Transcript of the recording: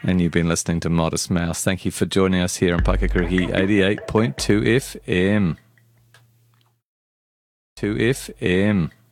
And you've been listening to Modest Mouse. Thank you for joining us here on Pakakurihi 88.2 FM. 2 FM.